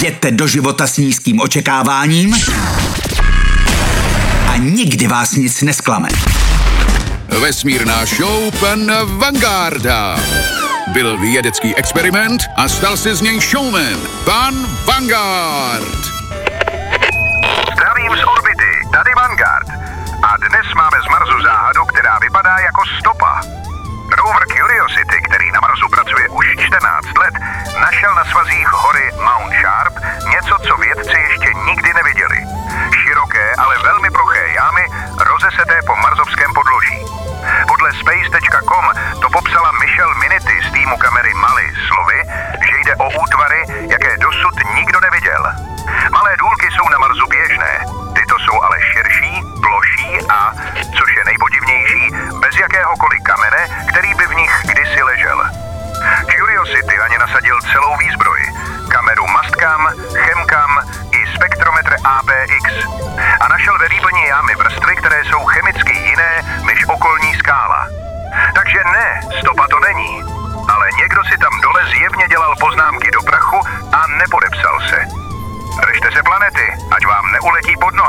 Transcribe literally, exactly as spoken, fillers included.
Jděte do života s nízkým očekáváním a nikdy vás nic nesklame. Vesmírná show pana Vangarda. Byl vědecký experiment a stal se z něj showman. Pan Vanguard. Zdravím z orbity, tady Vanguard. A dnes máme z Marsu záhadu, která vypadá jako stopa. Rover Curiosity, který na Marsu pracuje už čtrnáct let, našel na svazích hory Mount Sharp něco, co vědci ještě nikdy neviděli. Široké, ale velmi ploché jámy, rozeseté po marsovském podloží. Podle space tečka com to popsala Michelle Minity z týmu kamery Mali slovy, že jde o útvary, jaké dosud nikdo neviděl. Malé důlky jsou na Marsu běžné, tyto jsou ale širší, ploší a, což je nejpodivnější, bez jakéhokoliv kamene, který by v nich kdysi ležel. Curiosity na ně nasadil celou výzbroj, kameru Mastcam, Chemcam i spektrometr A P X a našel ve výplni jámy vrstvy, které jsou chemicky jiné než okolní skála. Takže ne, stopa to není, ale někdo si tam dole zjevně dělal poznámky do prachu a nepodepsal se. Držte se planety, ať vám neuletí pod nohy.